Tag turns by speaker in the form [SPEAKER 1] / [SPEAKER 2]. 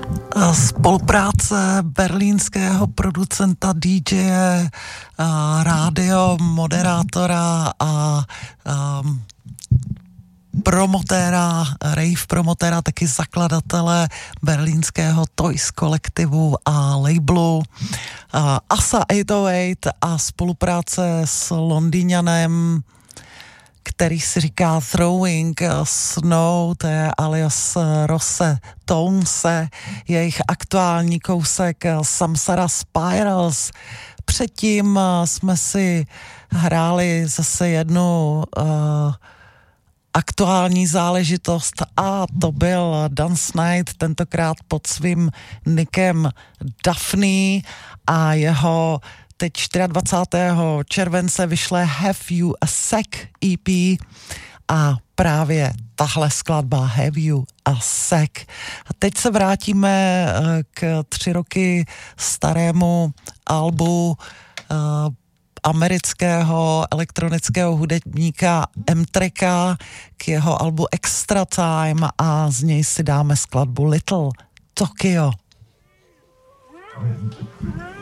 [SPEAKER 1] Spolupráce berlínského producenta DJ, rádio moderátora a promotéra, rave promotéra, taky zakladatele berlínského Toys kolektivu a labelu ASA 808 a spolupráce s Londýňanem, který si říká Throwing Snow, to je alias Rosse Tonese, jejich aktuální kousek Samsara Spirals. Předtím jsme si hráli zase jednu aktuální záležitost a to byl Dance Night, tentokrát pod svým nickem Daphne a jeho teď 24. července vyšle Have You a Sec EP a právě tahle skladba Have You a Sec. A teď se vrátíme k 3 roky starému albu amerického elektronického hudebníka M-Treka, k jeho albu Extra Time a z něj si dáme skladbu Little Tokyo.